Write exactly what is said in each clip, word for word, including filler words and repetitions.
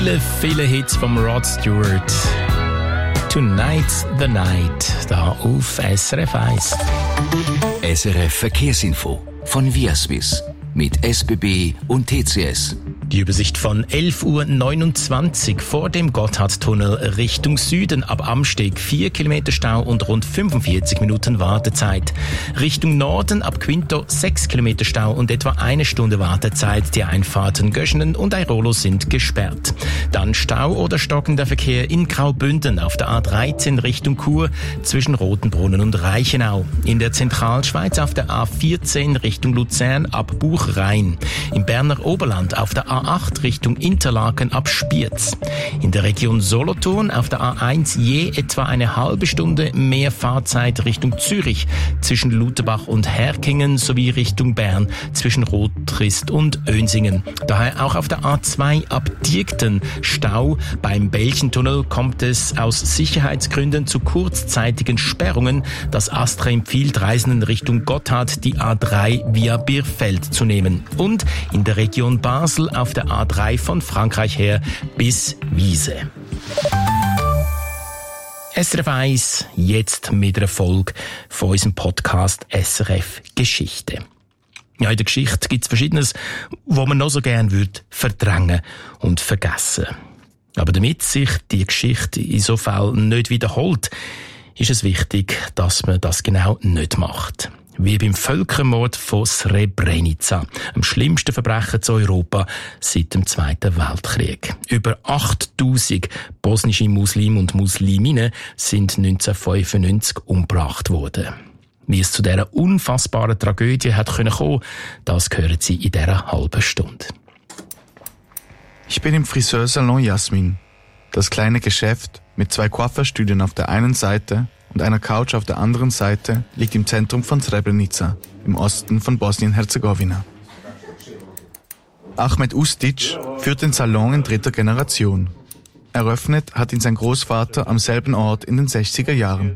Viele, viele Hits vom Rod Stewart. Tonight's the Night, da auf S R F eins. S R F Verkehrsinfo von Viaswiss mit S B B und T C S. Die Übersicht von elf Uhr neunundzwanzig vor dem Gotthardtunnel Richtung Süden ab Amsteg vier Kilometer Stau und rund fünfundvierzig Minuten Wartezeit. Richtung Norden ab Quinto sechs Kilometer Stau und etwa eine Stunde Wartezeit. Die Einfahrten Göschenen und Airolo sind gesperrt. Dann Stau oder stockender Verkehr in Graubünden auf der A dreizehn Richtung Chur zwischen Rotenbrunnen und Reichenau. In der Zentralschweiz auf der A vierzehn Richtung Luzern ab Buchrain. Im Berner Oberland auf der A acht Richtung Interlaken ab Spiez. In der Region Solothurn auf der A eins je etwa eine halbe Stunde mehr Fahrzeit Richtung Zürich zwischen Lutherbach und Herkingen sowie Richtung Bern zwischen Rottrist und Önsingen. Daher auch auf der A zwei ab Diegten Stau. Beim Belchentunnel kommt es aus Sicherheitsgründen zu kurzzeitigen Sperrungen. Das Astra empfiehlt Reisenden Richtung Gotthard die A drei via Birfeld zu nehmen. Und in der Region Basel auf der A drei von Frankreich her bis Wiese. S R F eins, jetzt mit einer Folge von unserem Podcast S R F Geschichte. Ja, in der Geschichte gibt es Verschiedenes, was man noch so gerne würde verdrängen und vergessen. Aber damit sich die Geschichte in so Fällen nicht wiederholt, ist es wichtig, dass man das genau nicht macht. Wie beim Völkermord von Srebrenica, dem schlimmsten Verbrechen zu Europa seit dem Zweiten Weltkrieg. Über achttausend bosnische Muslime und Musliminnen sind neunzehnhundertfünfundneunzig umgebracht worden. Wie es zu dieser unfassbaren Tragödie hat kommen können, das hören Sie in dieser halben Stunde. Ich bin im Friseursalon Jasmin. Das kleine Geschäft mit zwei Coiffeurstühlen auf der einen Seite und einer Couch auf der anderen Seite liegt im Zentrum von Srebrenica, im Osten von Bosnien-Herzegowina. Ahmed Ustic führt den Salon in dritter Generation. Eröffnet hat ihn sein Großvater am selben Ort in den sechziger Jahren.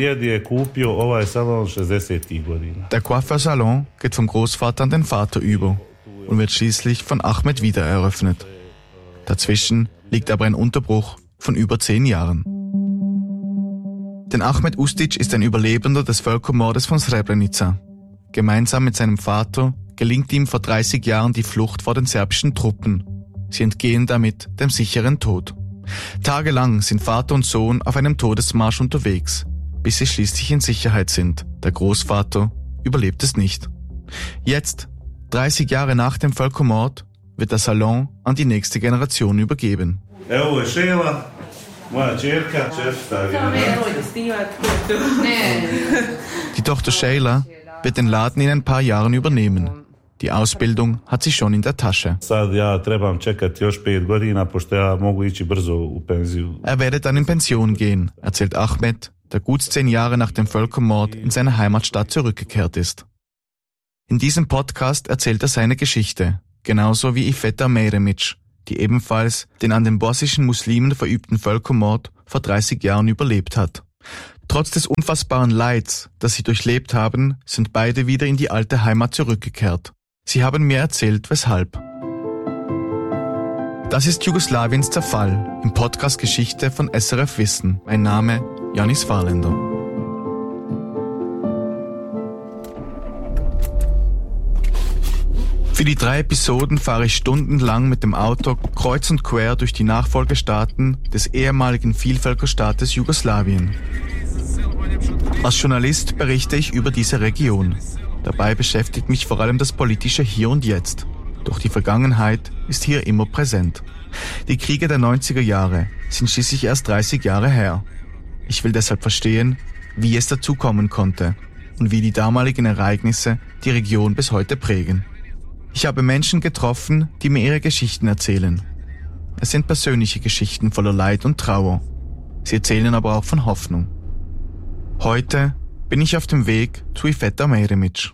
Der Coiffeursalon geht vom Großvater an den Vater über und wird schließlich von Ahmed wieder eröffnet. Dazwischen liegt aber ein Unterbruch von über zehn Jahren. Denn Ahmed Ustic ist ein Überlebender des Völkermordes von Srebrenica. Gemeinsam mit seinem Vater gelingt ihm vor dreißig Jahren die Flucht vor den serbischen Truppen. Sie entgehen damit dem sicheren Tod. Tagelang sind Vater und Sohn auf einem Todesmarsch unterwegs, bis sie schließlich in Sicherheit sind. Der Großvater überlebt es nicht. Jetzt, dreißig Jahre nach dem Völkermord, wird der Salon an die nächste Generation übergeben. Die Tochter Sheila wird den Laden in ein paar Jahren übernehmen. Die Ausbildung hat sie schon in der Tasche. Er werde dann in Pension gehen, erzählt Ahmed, der gut zehn Jahre nach dem Völkermord in seine Heimatstadt zurückgekehrt ist. In diesem Podcast erzählt er seine Geschichte, genauso wie Ifeta Meremic, die ebenfalls den an den bosnischen Muslimen verübten Völkermord vor dreißig Jahren überlebt hat. Trotz des unfassbaren Leids, das sie durchlebt haben, sind beide wieder in die alte Heimat zurückgekehrt. Sie haben mir erzählt, weshalb. Das ist Jugoslawiens Zerfall im Podcast Geschichte von S R F Wissen. Mein Name Janis Fahrländer. Für die drei Episoden fahre ich stundenlang mit dem Auto kreuz und quer durch die Nachfolgestaaten des ehemaligen Vielvölkerstaates Jugoslawien. Als Journalist berichte ich über diese Region. Dabei beschäftigt mich vor allem das politische Hier und Jetzt. Doch die Vergangenheit ist hier immer präsent. Die Kriege der neunziger Jahre sind schließlich erst dreißig Jahre her. Ich will deshalb verstehen, wie es dazu kommen konnte und wie die damaligen Ereignisse die Region bis heute prägen. Ich habe Menschen getroffen, die mir ihre Geschichten erzählen. Es sind persönliche Geschichten voller Leid und Trauer. Sie erzählen aber auch von Hoffnung. Heute bin ich auf dem Weg zu Ifeta Meremic.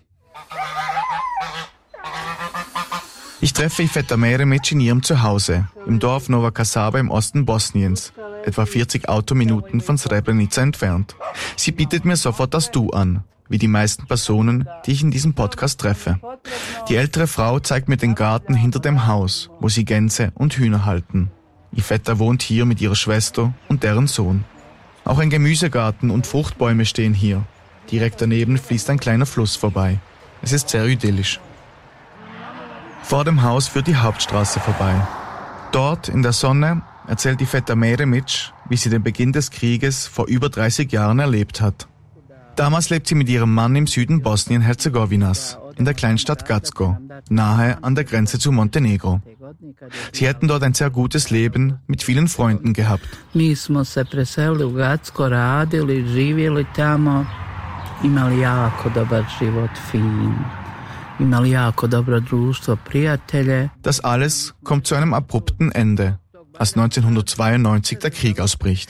Ich treffe Ifeta Meremic in ihrem Zuhause, im Dorf Nova Kasaba im Osten Bosniens, etwa vierzig Autominuten von Srebrenica entfernt. Sie bietet mir sofort das Du an, wie die meisten Personen, die ich in diesem Podcast treffe. Die ältere Frau zeigt mir den Garten hinter dem Haus, wo sie Gänse und Hühner halten. Iveta wohnt hier mit ihrer Schwester und deren Sohn. Auch ein Gemüsegarten und Fruchtbäume stehen hier. Direkt daneben fließt ein kleiner Fluss vorbei. Es ist sehr idyllisch. Vor dem Haus führt die Hauptstraße vorbei. Dort, in der Sonne, erzählt Iveta Meremic, wie sie den Beginn des Krieges vor über dreißig Jahren erlebt hat. Damals lebt sie mit ihrem Mann im Süden Bosnien-Herzegowinas, in der Kleinstadt Gacko, nahe an der Grenze zu Montenegro. Sie hätten dort ein sehr gutes Leben mit vielen Freunden gehabt. Mi smo se preselili u Gacko, radili, živjeli tamo, imali jako dobar život, fin. Imali jako dobro društvo, prijatelje. Das alles kommt zu einem abrupten Ende, als neunzehnhundertzweiundneunzig der Krieg ausbricht.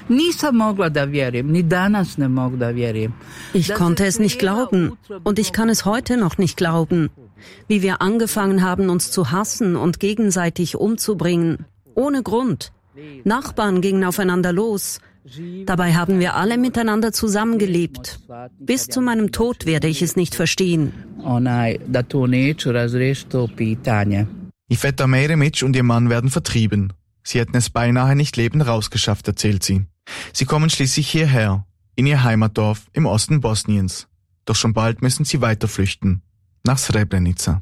Ich konnte es nicht glauben und ich kann es heute noch nicht glauben, wie wir angefangen haben, uns zu hassen und gegenseitig umzubringen, ohne Grund. Nachbarn gingen aufeinander los. Dabei haben wir alle miteinander zusammengelebt. Bis zu meinem Tod werde ich es nicht verstehen. Iveta Meremic und ihr Mann werden vertrieben. Sie hätten es beinahe nicht lebend rausgeschafft, erzählt sie. Sie kommen schließlich hierher, in ihr Heimatdorf im Osten Bosniens. Doch schon bald müssen sie weiter flüchten, nach Srebrenica.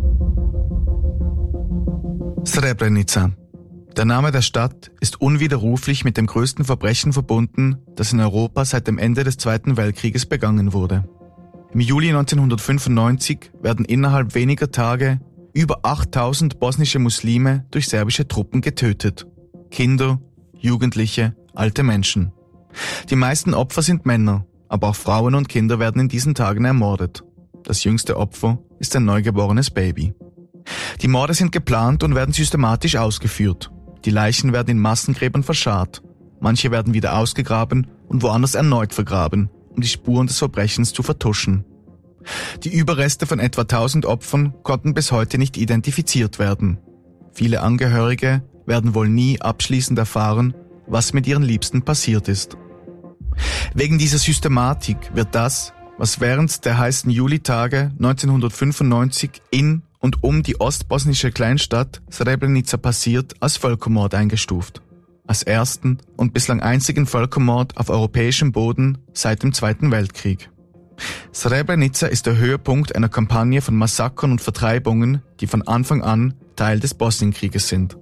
Srebrenica. Der Name der Stadt ist unwiderruflich mit dem größten Verbrechen verbunden, das in Europa seit dem Ende des Zweiten Weltkrieges begangen wurde. Im Juli neunzehnhundertfünfundneunzig werden innerhalb weniger Tage über achttausend bosnische Muslime durch serbische Truppen getötet. Kinder, Jugendliche, alte Menschen. Die meisten Opfer sind Männer, aber auch Frauen und Kinder werden in diesen Tagen ermordet. Das jüngste Opfer ist ein neugeborenes Baby. Die Morde sind geplant und werden systematisch ausgeführt. Die Leichen werden in Massengräbern verscharrt. Manche werden wieder ausgegraben und woanders erneut vergraben, um die Spuren des Verbrechens zu vertuschen. Die Überreste von etwa tausend Opfern konnten bis heute nicht identifiziert werden. Viele Angehörige werden wohl nie abschließend erfahren, was mit ihren Liebsten passiert ist. Wegen dieser Systematik wird das, was während der heißen Julitage neunzehnhundertfünfundneunzig in und um die ostbosnische Kleinstadt Srebrenica passiert, als Völkermord eingestuft. Als ersten und bislang einzigen Völkermord auf europäischem Boden seit dem Zweiten Weltkrieg. Srebrenica ist der Höhepunkt einer Kampagne von Massakern und Vertreibungen, die von Anfang an Teil des Bosnienkrieges sind.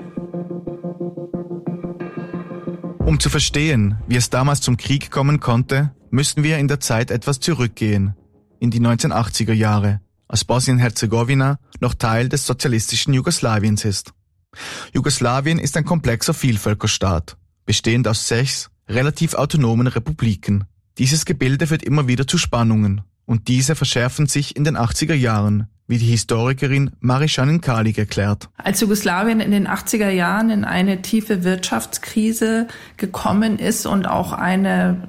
Um zu verstehen, wie es damals zum Krieg kommen konnte, müssen wir in der Zeit etwas zurückgehen, in die neunzehnhundertachtziger Jahre, als Bosnien-Herzegowina noch Teil des sozialistischen Jugoslawiens ist. Jugoslawien ist ein komplexer Vielvölkerstaat, bestehend aus sechs relativ autonomen Republiken. Dieses Gebilde führt immer wieder zu Spannungen und diese verschärfen sich in den achtziger Jahren, wie die Historikerin Marišanin Kalić erklärt. Als Jugoslawien in den achtziger Jahren in eine tiefe Wirtschaftskrise gekommen ist und auch eine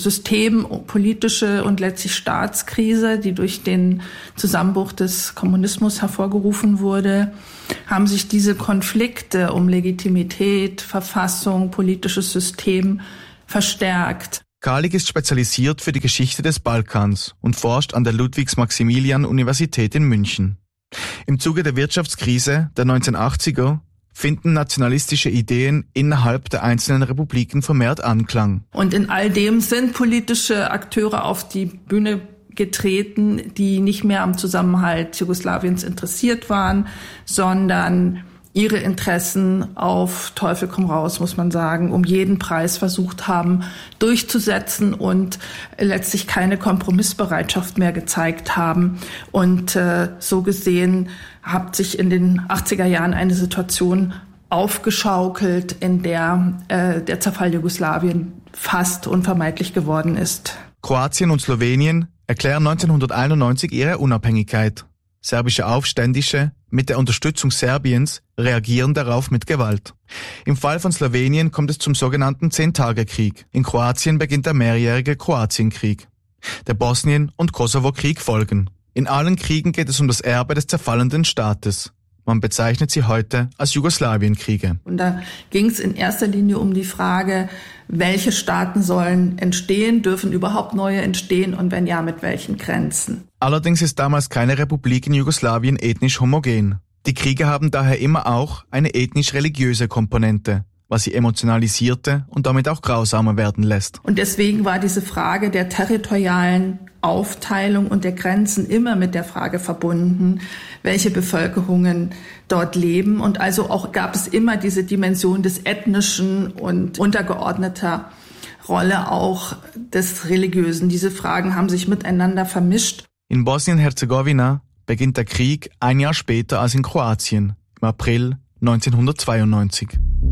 systempolitische und letztlich Staatskrise, die durch den Zusammenbruch des Kommunismus hervorgerufen wurde, haben sich diese Konflikte um Legitimität, Verfassung, politisches System verstärkt. Kalić ist spezialisiert für die Geschichte des Balkans und forscht an der Ludwigs-Maximilian-Universität in München. Im Zuge der Wirtschaftskrise der neunzehnhundertachtziger finden nationalistische Ideen innerhalb der einzelnen Republiken vermehrt Anklang. Und in all dem sind politische Akteure auf die Bühne getreten, die nicht mehr am Zusammenhalt Jugoslawiens interessiert waren, sondern ihre Interessen auf Teufel komm raus, muss man sagen, um jeden Preis versucht haben durchzusetzen und letztlich keine Kompromissbereitschaft mehr gezeigt haben. Und äh, so gesehen hat sich in den achtziger Jahren eine Situation aufgeschaukelt, in der äh, der Zerfall Jugoslawien fast unvermeidlich geworden ist. Kroatien und Slowenien erklären neunzehnhunderteinundneunzig ihre Unabhängigkeit. Serbische Aufständische mit der Unterstützung Serbiens reagieren darauf mit Gewalt. Im Fall von Slowenien kommt es zum sogenannten Zehn-Tage-Krieg. In Kroatien beginnt der mehrjährige Kroatienkrieg. Der Bosnien- und Kosovo-Krieg folgen. In allen Kriegen geht es um das Erbe des zerfallenden Staates. Man bezeichnet sie heute als Jugoslawienkriege. Und da ging es in erster Linie um die Frage, welche Staaten sollen entstehen, dürfen überhaupt neue entstehen und wenn ja, mit welchen Grenzen. Allerdings ist damals keine Republik in Jugoslawien ethnisch homogen. Die Kriege haben daher immer auch eine ethnisch-religiöse Komponente, was sie emotionalisierte und damit auch grausamer werden lässt. Und deswegen war diese Frage der territorialen Aufteilung und der Grenzen immer mit der Frage verbunden, welche Bevölkerungen dort leben. Und also auch gab es immer diese Dimension des ethnischen und untergeordneter Rolle auch des Religiösen. Diese Fragen haben sich miteinander vermischt. In Bosnien-Herzegowina beginnt der Krieg ein Jahr später als in Kroatien, im April neunzehnhundertzweiundneunzig.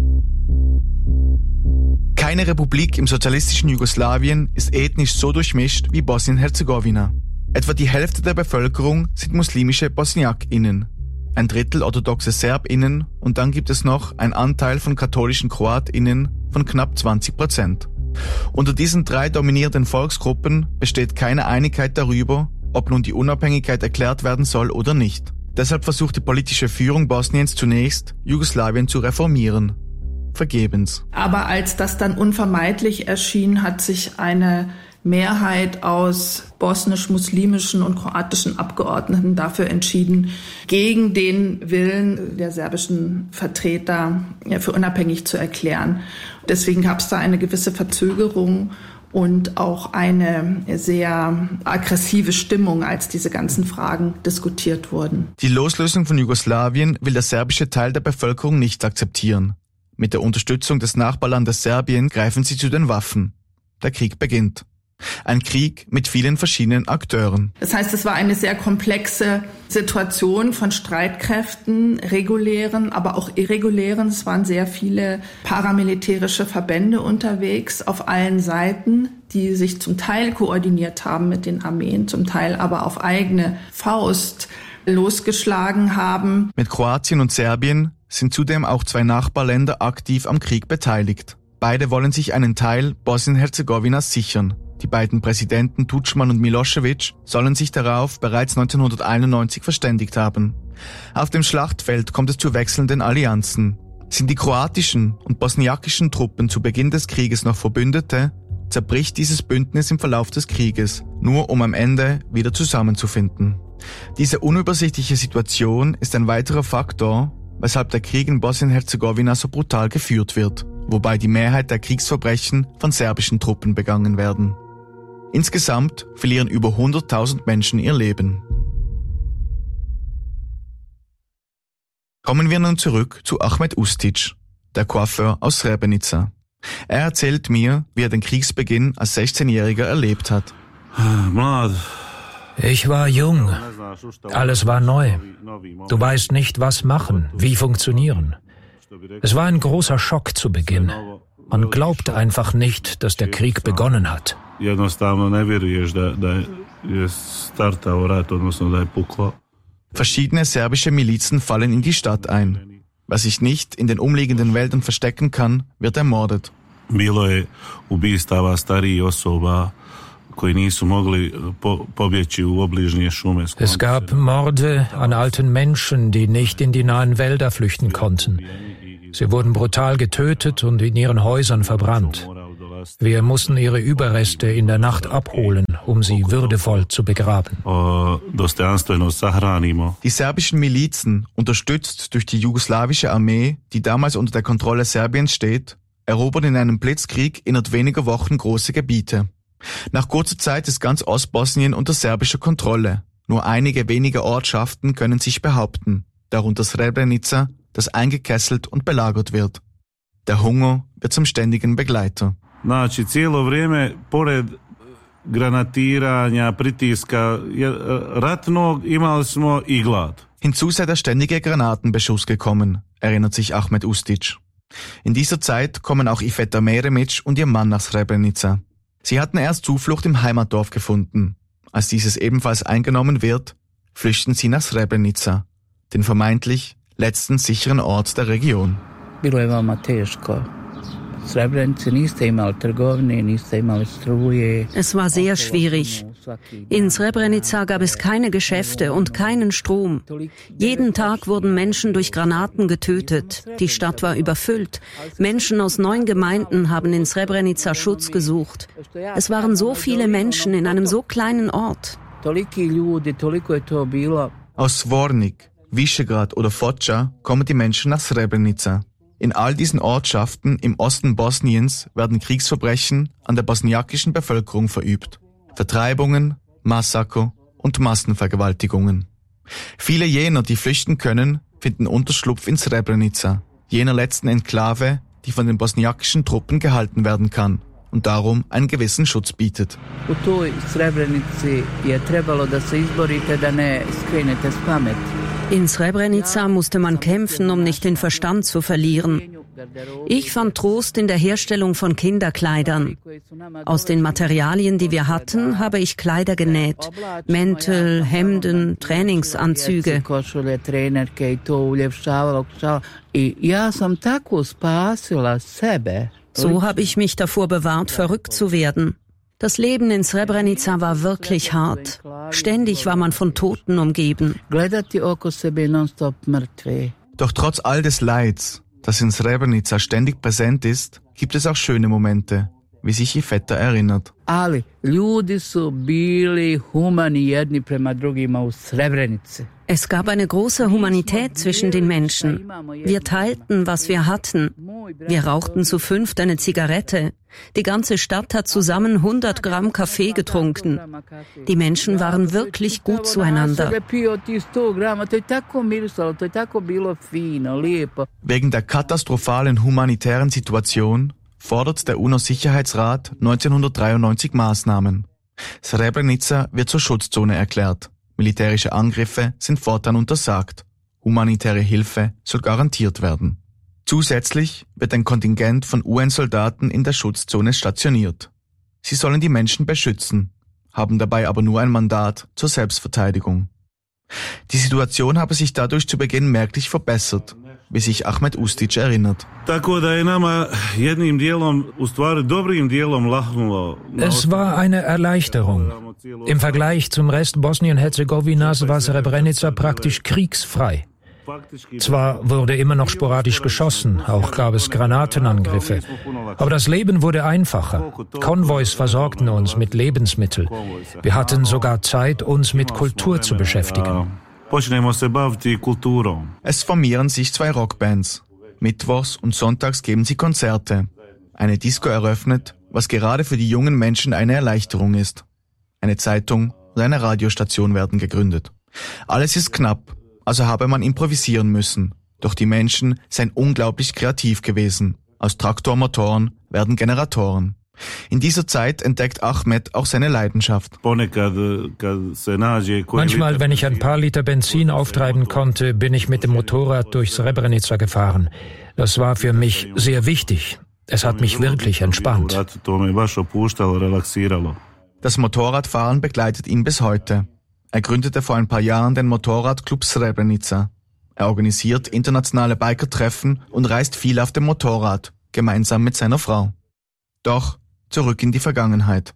Keine Republik im sozialistischen Jugoslawien ist ethnisch so durchmischt wie Bosnien-Herzegowina. Etwa die Hälfte der Bevölkerung sind muslimische BosniakInnen, ein Drittel orthodoxe SerbInnen und dann gibt es noch einen Anteil von katholischen KroatInnen von knapp zwanzig Prozent. Unter diesen drei dominierenden Volksgruppen besteht keine Einigkeit darüber, ob nun die Unabhängigkeit erklärt werden soll oder nicht. Deshalb versucht die politische Führung Bosniens zunächst, Jugoslawien zu reformieren. Vergebens. Aber als das dann unvermeidlich erschien, hat sich eine Mehrheit aus bosnisch-muslimischen und kroatischen Abgeordneten dafür entschieden, gegen den Willen der serbischen Vertreter für unabhängig zu erklären. Deswegen gab es da eine gewisse Verzögerung und auch eine sehr aggressive Stimmung, als diese ganzen Fragen diskutiert wurden. Die Loslösung von Jugoslawien will der serbische Teil der Bevölkerung nicht akzeptieren. Mit der Unterstützung des Nachbarlandes Serbien greifen sie zu den Waffen. Der Krieg beginnt. Ein Krieg mit vielen verschiedenen Akteuren. Das heißt, es war eine sehr komplexe Situation von Streitkräften, regulären, aber auch irregulären. Es waren sehr viele paramilitärische Verbände unterwegs auf allen Seiten, die sich zum Teil koordiniert haben mit den Armeen, zum Teil aber auf eigene Faust losgeschlagen haben. Mit Kroatien und Serbien sind zudem auch zwei Nachbarländer aktiv am Krieg beteiligt. Beide wollen sich einen Teil Bosnien-Herzegowinas sichern. Die beiden Präsidenten Tudjman und Milošević sollen sich darauf bereits neunzehnhunderteinundneunzig verständigt haben. Auf dem Schlachtfeld kommt es zu wechselnden Allianzen. Sind die kroatischen und bosniakischen Truppen zu Beginn des Krieges noch Verbündete, zerbricht dieses Bündnis im Verlauf des Krieges, nur um am Ende wieder zusammenzufinden. Diese unübersichtliche Situation ist ein weiterer Faktor, weshalb der Krieg in Bosnien-Herzegowina so brutal geführt wird, wobei die Mehrheit der Kriegsverbrechen von serbischen Truppen begangen werden. Insgesamt verlieren über hunderttausend Menschen ihr Leben. Kommen wir nun zurück zu Ahmet Ustic, der Coiffeur aus Srebrenica. Er erzählt mir, wie er den Kriegsbeginn als sechzehnjähriger erlebt hat. Ich war jung. Alles war neu. Du weißt nicht, was machen, wie funktionieren. Es war ein großer Schock zu Beginn. Man glaubt einfach nicht, dass der Krieg begonnen hat. Verschiedene serbische Milizen fallen in die Stadt ein. Wer sich nicht in den umliegenden Wäldern verstecken kann, wird ermordet. Es gab Morde an alten Menschen, die nicht in die nahen Wälder flüchten konnten. Sie wurden brutal getötet und in ihren Häusern verbrannt. Wir mussten ihre Überreste in der Nacht abholen, um sie würdevoll zu begraben. Die serbischen Milizen, unterstützt durch die jugoslawische Armee, die damals unter der Kontrolle Serbiens steht, erobern in einem Blitzkrieg innerhalb weniger Wochen große Gebiete. Nach kurzer Zeit ist ganz Ostbosnien unter serbischer Kontrolle. Nur einige wenige Ortschaften können sich behaupten, darunter Srebrenica, das eingekesselt und belagert wird. Der Hunger wird zum ständigen Begleiter. Znači, cijelo vrijeme, pored granatiranja, pritiska ratnog, imali smo i glad. Hinzu sei der ständige Granatenbeschuss gekommen, erinnert sich Ahmet Ustic. In dieser Zeit kommen auch Iveta Meremic und ihr Mann nach Srebrenica. Sie hatten erst Zuflucht im Heimatdorf gefunden. Als dieses ebenfalls eingenommen wird, flüchten sie nach Srebrenica, den vermeintlich letzten sicheren Ort der Region. Bilo je veoma teško. Srebrenici niste imali trgovine, niste imali struje. Es war sehr schwierig. In Srebrenica gab es keine Geschäfte und keinen Strom. Jeden Tag wurden Menschen durch Granaten getötet. Die Stadt war überfüllt. Menschen aus neun Gemeinden haben in Srebrenica Schutz gesucht. Es waren so viele Menschen in einem so kleinen Ort. Aus Zvornik, Visegrad oder Foča kommen die Menschen nach Srebrenica. In all diesen Ortschaften im Osten Bosniens werden Kriegsverbrechen an der bosniakischen Bevölkerung verübt. Vertreibungen, Massaker und Massenvergewaltigungen. Viele jener, die flüchten können, finden Unterschlupf in Srebrenica, jener letzten Enklave, die von den bosniakischen Truppen gehalten werden kann und darum einen gewissen Schutz bietet. In Srebrenica musste man kämpfen, um nicht den Verstand zu verlieren. Ich fand Trost in der Herstellung von Kinderkleidern. Aus den Materialien, die wir hatten, habe ich Kleider genäht. Mäntel, Hemden, Trainingsanzüge. So habe ich mich davor bewahrt, verrückt zu werden. Das Leben in Srebrenica war wirklich hart. Ständig war man von Toten umgeben. Doch trotz all des Leids, das in Srebrenica ständig präsent ist, gibt es auch schöne Momente, wie sich Iveta erinnert. Es gab eine große Humanität zwischen den Menschen. Wir teilten, was wir hatten. Wir rauchten zu fünft eine Zigarette. Die ganze Stadt hat zusammen hundert Gramm Kaffee getrunken. Die Menschen waren wirklich gut zueinander. Wegen der katastrophalen humanitären Situation fordert der UNO-Sicherheitsrat neunzehnhundertdreiundneunzig Maßnahmen. Srebrenica wird zur Schutzzone erklärt. Militärische Angriffe sind fortan untersagt. Humanitäre Hilfe soll garantiert werden. Zusätzlich wird ein Kontingent von U N-Soldaten in der Schutzzone stationiert. Sie sollen die Menschen beschützen, haben dabei aber nur ein Mandat zur Selbstverteidigung. Die Situation habe sich dadurch zu Beginn merklich verbessert, wie sich Ahmed Ustic erinnert. Es war eine Erleichterung. Im Vergleich zum Rest Bosnien-Herzegowinas war Srebrenica praktisch kriegsfrei. Zwar wurde immer noch sporadisch geschossen, auch gab es Granatenangriffe, aber das Leben wurde einfacher. Konvois versorgten uns mit Lebensmitteln. Wir hatten sogar Zeit, uns mit Kultur zu beschäftigen. Es formieren sich zwei Rockbands. Mittwochs und sonntags geben sie Konzerte. Eine Disco eröffnet, was gerade für die jungen Menschen eine Erleichterung ist. Eine Zeitung und eine Radiostation werden gegründet. Alles ist knapp, also habe man improvisieren müssen. Doch die Menschen seien unglaublich kreativ gewesen. Aus Traktormotoren werden Generatoren. In dieser Zeit entdeckt Ahmed auch seine Leidenschaft. Manchmal, wenn ich ein paar Liter Benzin auftreiben konnte, bin ich mit dem Motorrad durch Srebrenica gefahren. Das war für mich sehr wichtig. Es hat mich wirklich entspannt. Das Motorradfahren begleitet ihn bis heute. Er gründete vor ein paar Jahren den Motorradclub Srebrenica. Er organisiert internationale Bikertreffen und reist viel auf dem Motorrad, gemeinsam mit seiner Frau. Doch zurück in die Vergangenheit.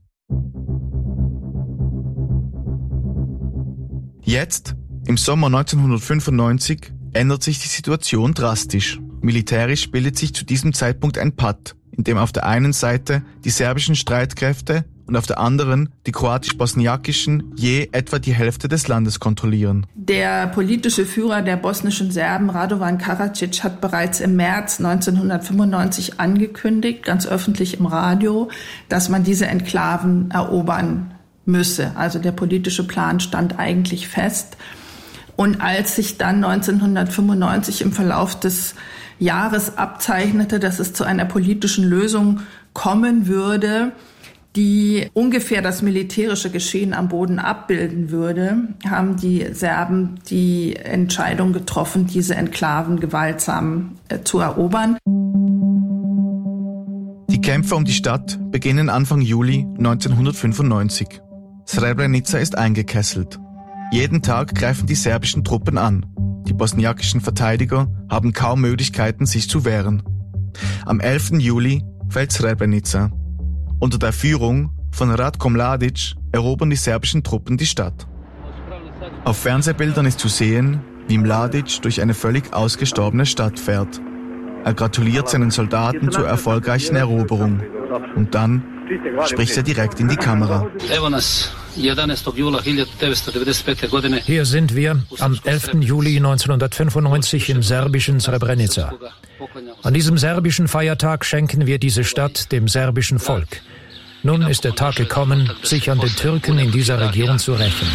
Jetzt, im Sommer neunzehnhundertfünfundneunzig, ändert sich die Situation drastisch. Militärisch bildet sich zu diesem Zeitpunkt ein Patt, in dem auf der einen Seite die serbischen Streitkräfte und auf der anderen die kroatisch-bosniakischen je etwa die Hälfte des Landes kontrollieren. Der politische Führer der bosnischen Serben, Radovan Karadzic, hat bereits im März neunzehnhundertfünfundneunzig angekündigt, ganz öffentlich im Radio, dass man diese Enklaven erobern müsse. Also der politische Plan stand eigentlich fest. Und als sich dann neunzehnhundertfünfundneunzig im Verlauf des Jahres abzeichnete, dass es zu einer politischen Lösung kommen würde, die ungefähr das militärische Geschehen am Boden abbilden würde, haben die Serben die Entscheidung getroffen, diese Enklaven gewaltsam äh, zu erobern. Die Kämpfe um die Stadt beginnen Anfang Juli neunzehnhundertfünfundneunzig. Srebrenica ist eingekesselt. Jeden Tag greifen die serbischen Truppen an. Die bosniakischen Verteidiger haben kaum Möglichkeiten, sich zu wehren. Am elften Juli fällt Srebrenica. Unter der Führung von Ratko Mladic erobern die serbischen Truppen die Stadt. Auf Fernsehbildern ist zu sehen, wie Mladic durch eine völlig ausgestorbene Stadt fährt. Er gratuliert seinen Soldaten zur erfolgreichen Eroberung. Und dann spricht er direkt in die Kamera. Hier sind wir am elften Juli neunzehnhundertfünfundneunzig im serbischen Srebrenica. An diesem serbischen Feiertag schenken wir diese Stadt dem serbischen Volk. Nun ist der Tag gekommen, sich an den Türken in dieser Region zu rächen.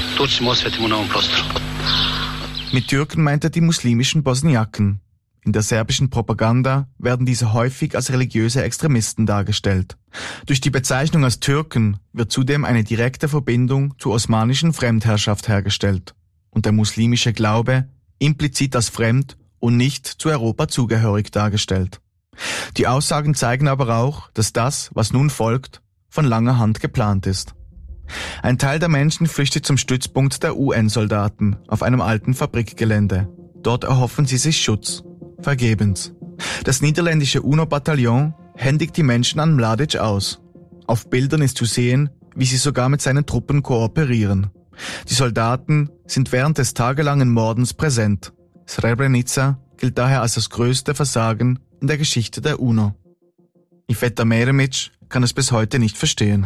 Mit Türken meint er die muslimischen Bosniaken. In der serbischen Propaganda werden diese häufig als religiöse Extremisten dargestellt. Durch die Bezeichnung als Türken wird zudem eine direkte Verbindung zur osmanischen Fremdherrschaft hergestellt und der muslimische Glaube implizit als fremd und nicht zu Europa zugehörig dargestellt. Die Aussagen zeigen aber auch, dass das, was nun folgt, von langer Hand geplant ist. Ein Teil der Menschen flüchtet zum Stützpunkt der U N-Soldaten auf einem alten Fabrikgelände. Dort erhoffen sie sich Schutz. Vergebens. Das niederländische UNO-Bataillon händigt die Menschen an Mladic aus. Auf Bildern ist zu sehen, wie sie sogar mit seinen Truppen kooperieren. Die Soldaten sind während des tagelangen Mordens präsent. Srebrenica gilt daher als das größte Versagen in der Geschichte der UNO. Iveta Meremic kann es bis heute nicht verstehen.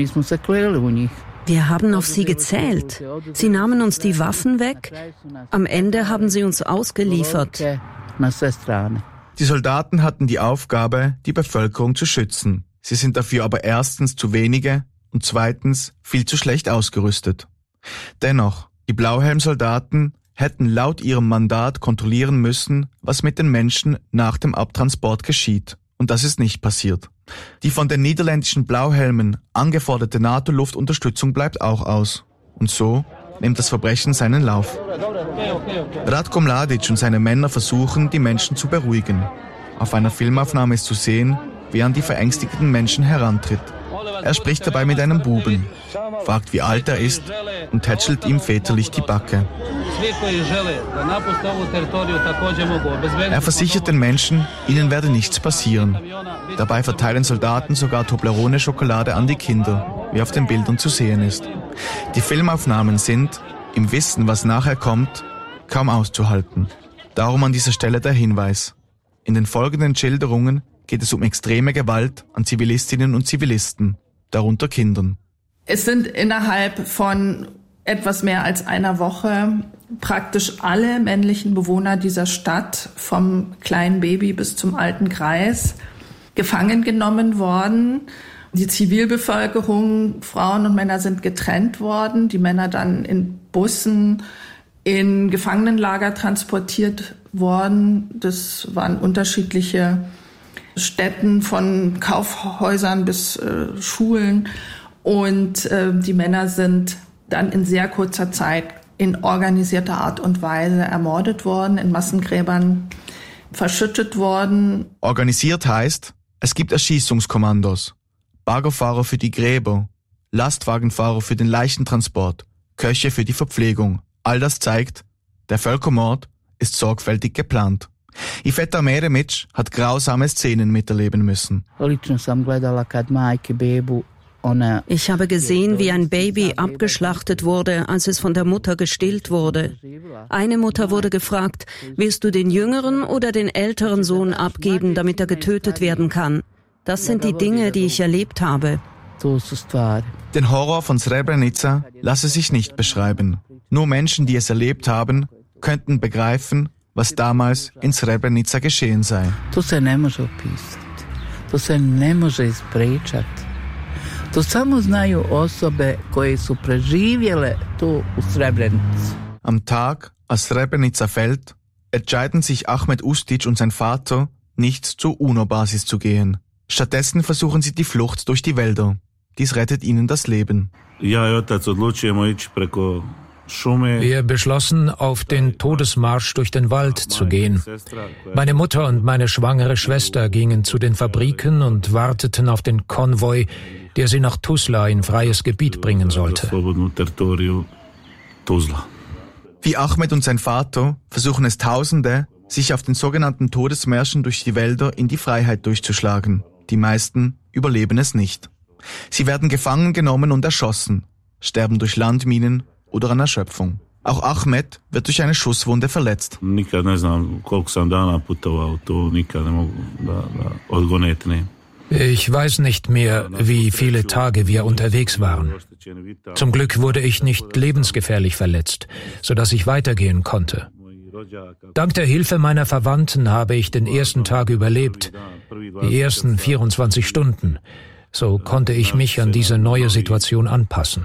Wir haben auf sie gezählt. Sie nahmen uns die Waffen weg. Am Ende haben sie uns ausgeliefert. Die Soldaten hatten die Aufgabe, die Bevölkerung zu schützen. Sie sind dafür aber erstens zu wenige und zweitens viel zu schlecht ausgerüstet. Dennoch, die Blauhelmsoldaten hätten laut ihrem Mandat kontrollieren müssen, was mit den Menschen nach dem Abtransport geschieht. Und das ist nicht passiert. Die von den niederländischen Blauhelmen angeforderte NATO-Luftunterstützung bleibt auch aus. Und so nimmt das Verbrechen seinen Lauf. Ratko Mladic und seine Männer versuchen, die Menschen zu beruhigen. Auf einer Filmaufnahme ist zu sehen, wie er an die verängstigten Menschen herantritt. Er spricht dabei mit einem Buben, fragt, wie alt er ist und tätschelt ihm väterlich die Backe. Er versichert den Menschen, ihnen werde nichts passieren. Dabei verteilen Soldaten sogar Toblerone-Schokolade an die Kinder, wie auf den Bildern zu sehen ist. Die Filmaufnahmen sind, im Wissen, was nachher kommt, kaum auszuhalten. Darum an dieser Stelle der Hinweis. In den folgenden Schilderungen geht es um extreme Gewalt an Zivilistinnen und Zivilisten, darunter Kindern. Es sind innerhalb von etwas mehr als einer Woche praktisch alle männlichen Bewohner dieser Stadt, vom kleinen Baby bis zum alten Greis, gefangen genommen worden. Die Zivilbevölkerung, Frauen und Männer sind getrennt worden, die Männer dann in Bussen in Gefangenenlager transportiert worden. Das waren unterschiedliche Städten, von Kaufhäusern bis äh, Schulen. Und äh, die Männer sind dann in sehr kurzer Zeit in organisierter Art und Weise ermordet worden, in Massengräbern verschüttet worden. Organisiert heißt, es gibt Erschießungskommandos, Baggerfahrer für die Gräber, Lastwagenfahrer für den Leichentransport, Köche für die Verpflegung. All das zeigt, der Völkermord ist sorgfältig geplant. Iveta Meremic hat grausame Szenen miterleben müssen. Ich habe gesehen, wie ein Baby abgeschlachtet wurde, als es von der Mutter gestillt wurde. Eine Mutter wurde gefragt, willst du den jüngeren oder den älteren Sohn abgeben, damit er getötet werden kann? Das sind die Dinge, die ich erlebt habe. Den Horror von Srebrenica lasse sich nicht beschreiben. Nur Menschen, die es erlebt haben, könnten begreifen, was damals in Srebrenica geschehen sei. To se ne može opisati. To se ne može ispričati. To samo znaju osobe koje su preživjele tu u Srebrenici. Am Tag, als Srebrenica fällt, entscheiden sich Ahmed Ustic und sein Vater, nicht zur UNO-Basis zu gehen. Stattdessen versuchen sie die Flucht durch die Wälder. Dies rettet ihnen das Leben. Wir beschlossen, auf den Todesmarsch durch den Wald zu gehen. Meine Mutter und meine schwangere Schwester gingen zu den Fabriken und warteten auf den Konvoi, der sie nach Tuzla in freies Gebiet bringen sollte. Wie Ahmed und sein Vater versuchen es Tausende, sich auf den sogenannten Todesmärschen durch die Wälder in die Freiheit durchzuschlagen. Die meisten überleben es nicht. Sie werden gefangen genommen und erschossen, sterben durch Landminen oder an Erschöpfung. Auch Ahmed wird durch eine Schusswunde verletzt. Ich weiß nicht mehr, wie viele Tage wir unterwegs waren. Zum Glück wurde ich nicht lebensgefährlich verletzt, sodass ich weitergehen konnte. Dank der Hilfe meiner Verwandten habe ich den ersten Tag überlebt, die ersten vierundzwanzig Stunden. So konnte ich mich an diese neue Situation anpassen.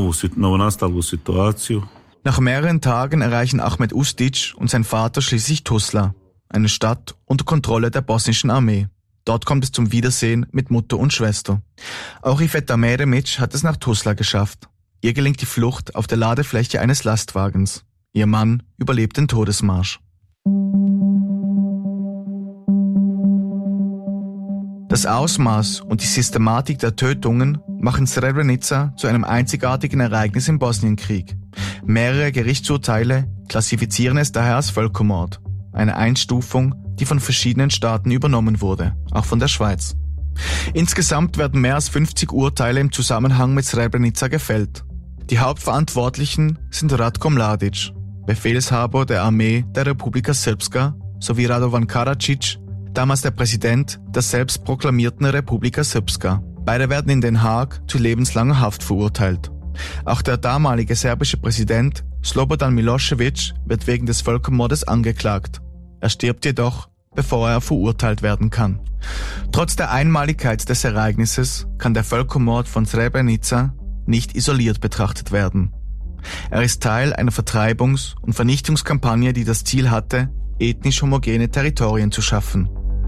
Nach mehreren Tagen erreichen Ahmed Ustic und sein Vater schließlich Tuzla, eine Stadt unter Kontrolle der bosnischen Armee. Dort kommt es zum Wiedersehen mit Mutter und Schwester. Auch Iveta Meremic hat es nach Tuzla geschafft. Ihr gelingt die Flucht auf der Ladefläche eines Lastwagens. Ihr Mann überlebt den Todesmarsch. Das Ausmaß und die Systematik der Tötungen machen Srebrenica zu einem einzigartigen Ereignis im Bosnienkrieg. Mehrere Gerichtsurteile klassifizieren es daher als Völkermord. Eine Einstufung, die von verschiedenen Staaten übernommen wurde, auch von der Schweiz. Insgesamt werden mehr als fünfzig Urteile im Zusammenhang mit Srebrenica gefällt. Die Hauptverantwortlichen sind Ratko Mladic, Befehlshaber der Armee der Republika Srpska, sowie Radovan Karadzic, damals der Präsident der selbstproklamierten Republika Srpska. Beide werden in Den Haag zu lebenslanger Haft verurteilt. Auch der damalige serbische Präsident Slobodan Milošević wird wegen des Völkermordes angeklagt. Er stirbt jedoch, bevor er verurteilt werden kann. Trotz der Einmaligkeit des Ereignisses kann der Völkermord von Srebrenica nicht isoliert betrachtet werden. Er ist Teil einer Vertreibungs- und Vernichtungskampagne, die das Ziel hatte, ethnisch homogene Territorien zu schaffen.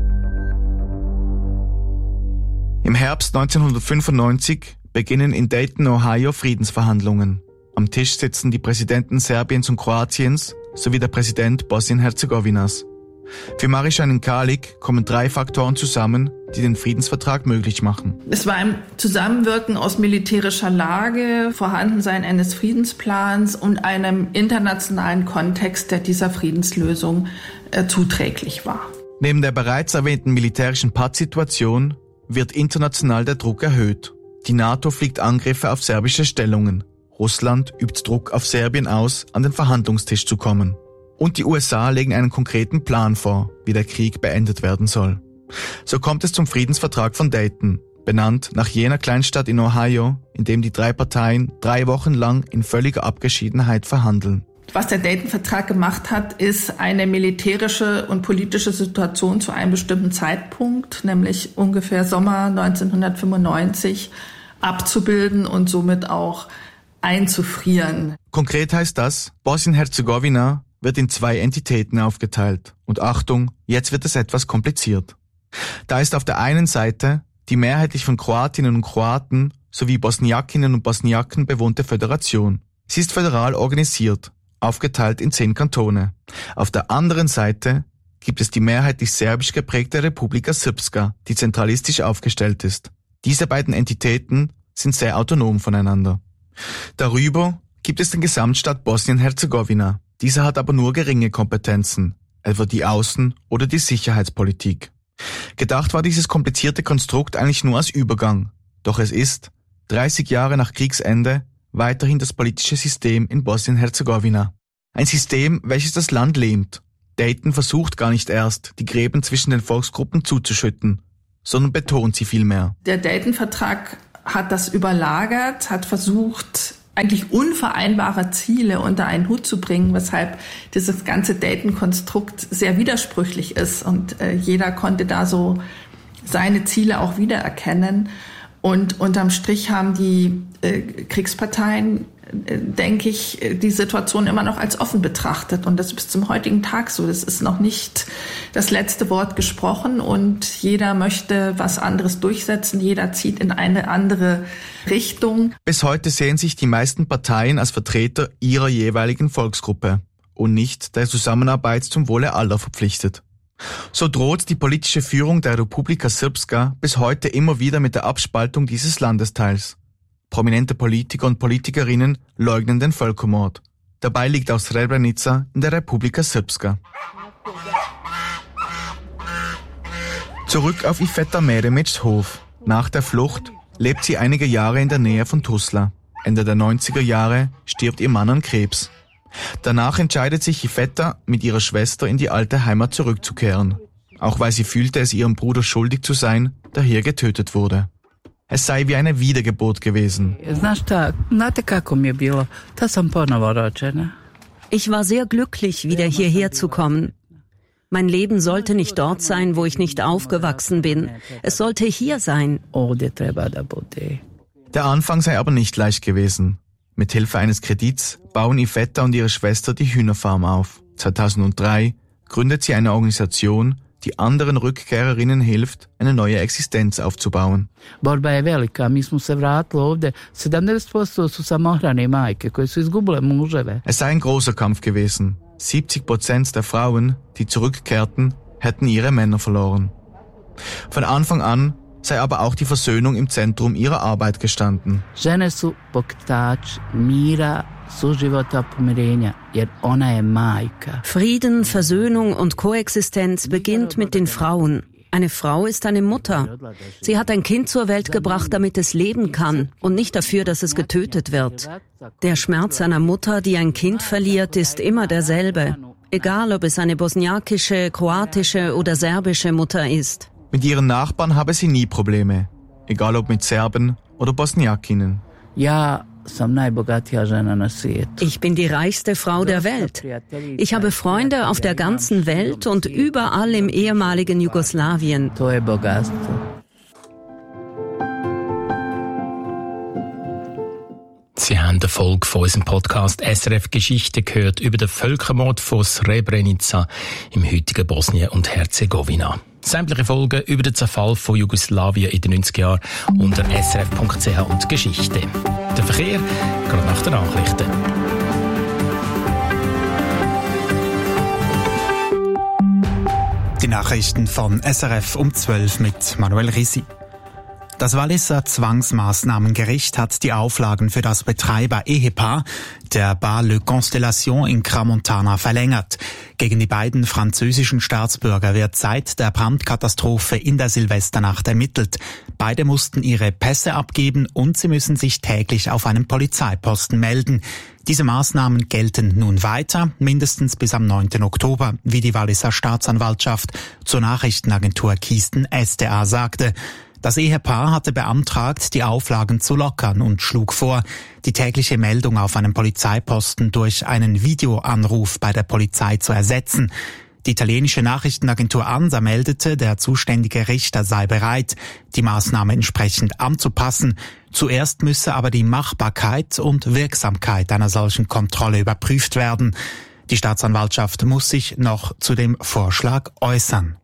Im Herbst neunzehnhundertfünfundneunzig beginnen in Dayton, Ohio, Friedensverhandlungen. Am Tisch sitzen die Präsidenten Serbiens und Kroatiens sowie der Präsident Bosnien-Herzegowinas. Für Marijan Kalic kommen drei Faktoren zusammen, die den Friedensvertrag möglich machen. Es war ein Zusammenwirken aus militärischer Lage, Vorhandensein eines Friedensplans und einem internationalen Kontext, der dieser Friedenslösung äh, zuträglich war. Neben der bereits erwähnten militärischen Pattsituation wird international der Druck erhöht. Die NATO fliegt Angriffe auf serbische Stellungen. Russland übt Druck auf Serbien aus, an den Verhandlungstisch zu kommen. Und die U S A legen einen konkreten Plan vor, wie der Krieg beendet werden soll. So kommt es zum Friedensvertrag von Dayton, benannt nach jener Kleinstadt in Ohio, in dem die drei Parteien drei Wochen lang in völliger Abgeschiedenheit verhandeln. Was der Dayton-Vertrag gemacht hat, ist eine militärische und politische Situation zu einem bestimmten Zeitpunkt, nämlich ungefähr Sommer neunzehnhundertfünfundneunzig, abzubilden und somit auch einzufrieren. Konkret heißt das, Bosnien-Herzegowina wird in zwei Entitäten aufgeteilt. Und Achtung, jetzt wird es etwas kompliziert. Da ist auf der einen Seite die mehrheitlich von Kroatinnen und Kroaten sowie Bosniakinnen und Bosniaken bewohnte Föderation. Sie ist föderal organisiert, aufgeteilt in zehn Kantone. Auf der anderen Seite gibt es die mehrheitlich serbisch geprägte Republika Srpska, die zentralistisch aufgestellt ist. Diese beiden Entitäten sind sehr autonom voneinander. Darüber gibt es den Gesamtstaat Bosnien-Herzegowina. Dieser hat aber nur geringe Kompetenzen, etwa die Außen- oder die Sicherheitspolitik. Gedacht war dieses komplizierte Konstrukt eigentlich nur als Übergang. Doch es ist, dreißig Jahre nach Kriegsende, weiterhin das politische System in Bosnien-Herzegowina. Ein System, welches das Land lähmt. Dayton versucht gar nicht erst, die Gräben zwischen den Volksgruppen zuzuschütten, sondern betont sie vielmehr. Der Dayton-Vertrag hat das überlagert, hat versucht, eigentlich unvereinbare Ziele unter einen Hut zu bringen, weshalb dieses ganze Dayton-Konstrukt sehr widersprüchlich ist. Und äh, jeder konnte da so seine Ziele auch wiedererkennen. Und unterm Strich haben die äh, Kriegsparteien, äh, denke ich, die Situation immer noch als offen betrachtet. Und das ist bis zum heutigen Tag so. Das ist noch nicht das letzte Wort gesprochen und jeder möchte was anderes durchsetzen. Jeder zieht in eine andere Richtung. Bis heute sehen sich die meisten Parteien als Vertreter ihrer jeweiligen Volksgruppe und nicht der Zusammenarbeit zum Wohle aller verpflichtet. So droht die politische Führung der Republika Srpska bis heute immer wieder mit der Abspaltung dieses Landesteils. Prominente Politiker und Politikerinnen leugnen den Völkermord. Dabei liegt auch Srebrenica in der Republika Srpska. Zurück auf Iveta Meremics Hof. Nach der Flucht lebt sie einige Jahre in der Nähe von Tuzla. Ende der neunziger Jahre stirbt ihr Mann an Krebs. Danach entscheidet sich Iveta, mit ihrer Schwester in die alte Heimat zurückzukehren. auch weil sie fühlte, es ihrem Bruder schuldig zu sein, der hier getötet wurde. Es sei wie eine Wiedergeburt gewesen. Ich war sehr glücklich, wieder hierher zu kommen. Mein Leben sollte nicht dort sein, wo ich nicht aufgewachsen bin. Es sollte hier sein. Der Anfang sei aber nicht leicht gewesen. Mit Hilfe eines Kredits bauen Iveta und ihre Schwester die Hühnerfarm auf. zweitausenddrei gründet sie eine Organisation, die anderen Rückkehrerinnen hilft, eine neue Existenz aufzubauen. Es sei ein großer Kampf gewesen. siebzig Prozent der Frauen, die zurückkehrten, hätten ihre Männer verloren. Von Anfang an sei aber auch die Versöhnung im Zentrum ihrer Arbeit gestanden. Frieden, Versöhnung und Koexistenz beginnt mit den Frauen. Eine Frau ist eine Mutter. Sie hat ein Kind zur Welt gebracht, damit es leben kann und nicht dafür, dass es getötet wird. Der Schmerz einer Mutter, die ein Kind verliert, ist immer derselbe. Egal, ob es eine bosniakische, kroatische oder serbische Mutter ist. Mit ihren Nachbarn habe sie nie Probleme. Egal ob mit Serben oder Bosniakinnen. Ja. Ich bin die reichste Frau der Welt. Ich habe Freunde auf der ganzen Welt und überall im ehemaligen Jugoslawien. Sie haben eine Folge von unserem Podcast S R F Geschichte gehört über den Völkermord von Srebrenica im heutigen Bosnien und Herzegowina. Sämtliche Folgen über den Zerfall von Jugoslawien in den neunziger Jahren unter s r f punkt c h und Geschichte. Der Verkehr gerade nach den Nachrichten. Die Nachrichten von S R F um zwölf mit Manuel Risi. Das Walliser Zwangsmaßnahmengericht hat die Auflagen für das Betreiber-Ehepaar der Bar Le Constellation in Crans-Montana verlängert. Gegen die beiden französischen Staatsbürger wird seit der Brandkatastrophe in der Silvesternacht ermittelt. Beide mussten ihre Pässe abgeben und sie müssen sich täglich auf einem Polizeiposten melden. Diese Maßnahmen gelten nun weiter, mindestens bis am neunten Oktober, wie die Walliser Staatsanwaltschaft zur Nachrichtenagentur Kisten S D A sagte. Das Ehepaar hatte beantragt, die Auflagen zu lockern und schlug vor, die tägliche Meldung auf einem Polizeiposten durch einen Videoanruf bei der Polizei zu ersetzen. Die italienische Nachrichtenagentur ANSA meldete, der zuständige Richter sei bereit, die Maßnahme entsprechend anzupassen. Zuerst müsse aber die Machbarkeit und Wirksamkeit einer solchen Kontrolle überprüft werden. Die Staatsanwaltschaft muss sich noch zu dem Vorschlag äußern.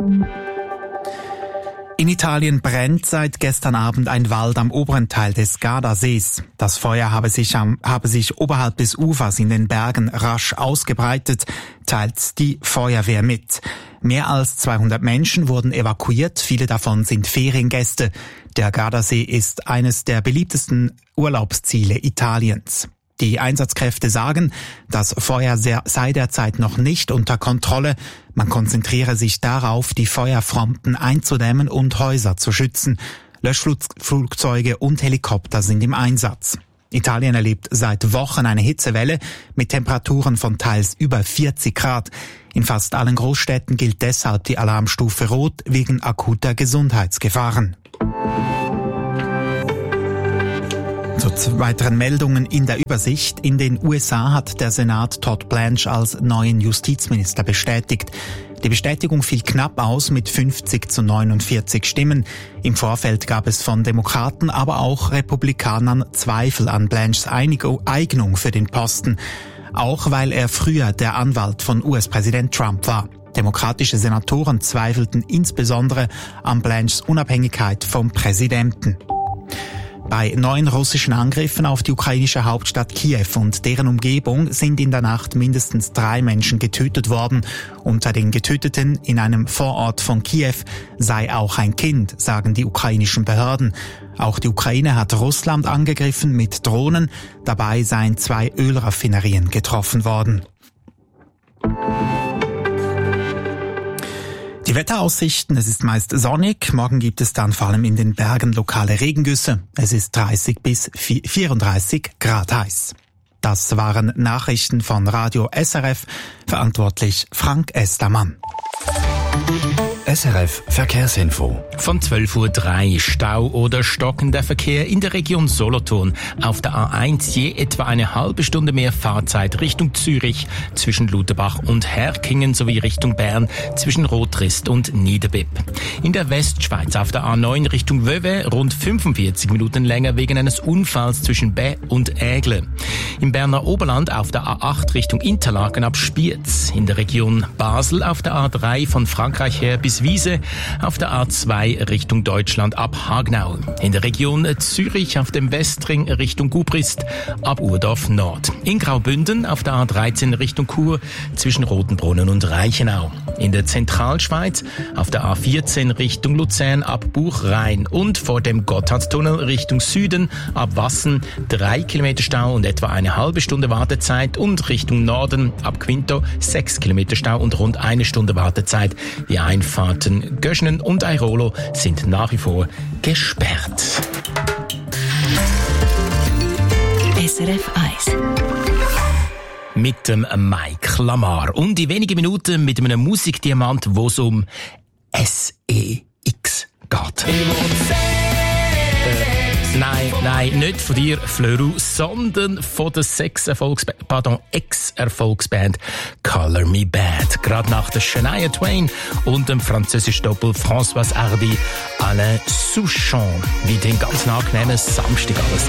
In Italien brennt seit gestern Abend ein Wald am oberen Teil des Gardasees. Das Feuer habe sich, am, habe sich oberhalb des Ufers in den Bergen rasch ausgebreitet, teilt die Feuerwehr mit. Mehr als zweihundert Menschen wurden evakuiert, viele davon sind Feriengäste. Der Gardasee ist eines der beliebtesten Urlaubsziele Italiens. Die Einsatzkräfte sagen, das Feuer sei derzeit noch nicht unter Kontrolle. Man konzentriere sich darauf, die Feuerfronten einzudämmen und Häuser zu schützen. Löschflugzeuge und Helikopter sind im Einsatz. Italien erlebt seit Wochen eine Hitzewelle mit Temperaturen von teils über vierzig Grad. In fast allen Großstädten gilt deshalb die Alarmstufe Rot wegen akuter Gesundheitsgefahren. Zu weiteren Meldungen in der Übersicht. In den U S A hat der Senat Todd Blanche als neuen Justizminister bestätigt. Die Bestätigung fiel knapp aus mit fünfzig zu neunundvierzig Stimmen. Im Vorfeld gab es von Demokraten, aber auch Republikanern Zweifel an Blanches Eignung für den Posten. Auch weil er früher der Anwalt von U S-Präsident Trump war. Demokratische Senatoren zweifelten insbesondere an Blanches Unabhängigkeit vom Präsidenten. Bei neuen russischen Angriffen auf die ukrainische Hauptstadt Kiew und deren Umgebung sind in der Nacht mindestens drei Menschen getötet worden. Unter den Getöteten in einem Vorort von Kiew sei auch ein Kind, sagen die ukrainischen Behörden. Auch die Ukraine hat Russland angegriffen mit Drohnen. Dabei seien zwei Ölraffinerien getroffen worden. Die Wetteraussichten, es ist meist sonnig, morgen gibt es dann vor allem in den Bergen lokale Regengüsse. Es ist dreißig bis vierunddreißig Grad heiß. Das waren Nachrichten von Radio S R F, verantwortlich Frank Estermann. S R F Verkehrsinfo. Von zwölf Uhr drei Stau oder stockender Verkehr in der Region Solothurn. Auf der A eins je etwa eine halbe Stunde mehr Fahrzeit Richtung Zürich zwischen Lutherbach und Herkingen sowie Richtung Bern zwischen Rotrist und Niederbipp. In der Westschweiz auf der A neun Richtung Wöwe rund fünfundvierzig Minuten länger wegen eines Unfalls zwischen Bä und Ägle. Im Berner Oberland auf der A acht Richtung Interlaken ab Spiez. In der Region Basel auf der A drei von Frankreich her bis Wiese, auf der A zwei Richtung Deutschland ab Hagnau. In der Region Zürich auf dem Westring Richtung Gubrist ab Urdorf Nord. In Graubünden auf der A dreizehn Richtung Chur zwischen Rotenbrunnen und Reichenau. In der Zentralschweiz auf der A vierzehn Richtung Luzern ab Buchrhein und vor dem Gotthardtunnel Richtung Süden ab Wassen drei Kilometer Stau und etwa eine halbe Stunde Wartezeit und Richtung Norden ab Quinto sechs Kilometer Stau und rund eine Stunde Wartezeit. Die Einfahrten Göschnen und Airolo sind nach wie vor gesperrt. S R F eins. Mit dem Mike Lamar und in wenigen Minuten mit einem Musikdiamant, wo es um S E X geht. Nein, nein, nicht von dir, Fleur, sondern von der Sex-Erfolgsband, pardon, Ex-Erfolgsband Color Me Bad. Gerade nach der Shania Twain und dem französischen Doppel François Hardy, Alain Souchon. Wie den ganz angenehmen Samstag alles.